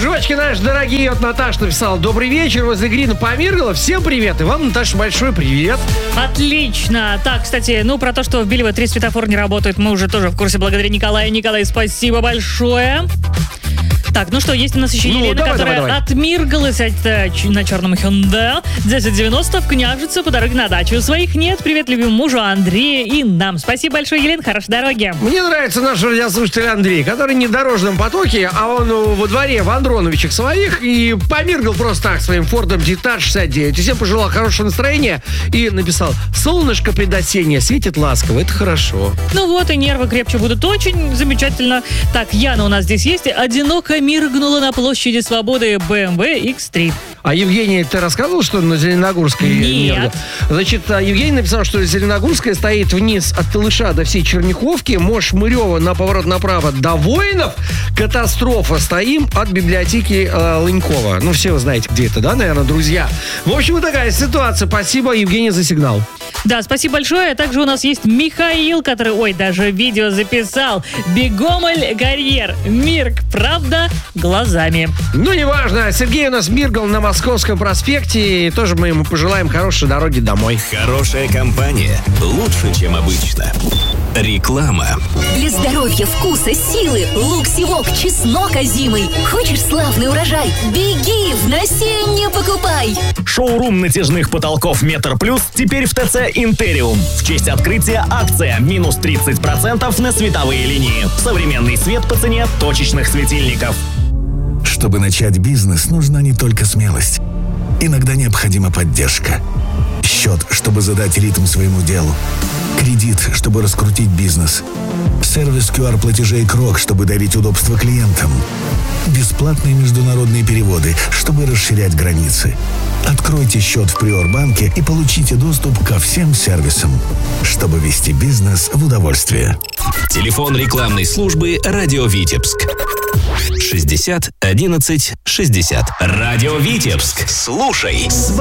Дружочки наши дорогие, вот Наташа написала: добрый вечер, возле Грина Помиргала. Всем привет, и вам, Наташа, большой привет. Отлично. Так, кстати, про то, что в Белево 3 светофор не работает, мы уже тоже в курсе благодаря Николаю. Николай, спасибо большое. Так, ну что, есть у нас еще Елена, которая отмиргалась на черном Hyundai 1090 в Княжице по дороге на дачу. Своих нет. Привет любимому мужу Андрею и нам. Спасибо большое, Елена, хорошей дороги. Мне нравится наш радиослушатель Андрей, который не в дорожном потоке, а он во дворе в Андроновичах своих и помиргал просто так своим Фордом GT69. И всем пожелал хорошего настроения и написал: солнышко предосеннее светит ласково, это хорошо. Ну вот, и нервы крепче будут, очень замечательно. Так, Яна у нас здесь есть. Одиноко миргнула на площади Свободы BMW X3. А Евгений, ты рассказывал, что на Зеленогорской? Нет. Значит, Евгений написал, что Зеленогорская стоит вниз от Талыша до всей Черняховки, Мош-Мырева на поворот направо до Воинов. Катастрофа. Стоим от библиотеки Лынькова. Ну, все вы знаете, где это, да, наверное, друзья? В общем, вот такая ситуация. Спасибо, Евгений, за сигнал. Да, спасибо большое. Также у нас есть Михаил, который, даже видео записал. Бегомоль карьер. Мирк, правда, глазами. Ну, неважно. Сергей у нас миргал на Московском проспекте. И тоже мы ему пожелаем хорошей дороги домой. Хорошая компания лучше, чем обычно. Реклама. Для здоровья, вкуса, силы, лук-севок, чеснок озимый. Хочешь славный урожай? Беги, в насенье покупай. Шоурум натяжных потолков Метр Плюс теперь в ТЦ Интериум. В честь открытия акция минус 30% на световые линии. Современный свет по цене точечных светильников. Чтобы начать бизнес, нужна не только смелость. Иногда необходима поддержка. Счет, чтобы задать ритм своему делу. Кредит, чтобы раскрутить бизнес. Сервис QR-платежей Крок, чтобы дарить удобство клиентам. Бесплатные международные переводы, чтобы расширять границы. Откройте счет в Приорбанке и получите доступ ко всем сервисам, чтобы вести бизнес в удовольствие. Телефон рекламной службы «Радио Витебск». 60 11 60. «Радио Витебск». Слушай.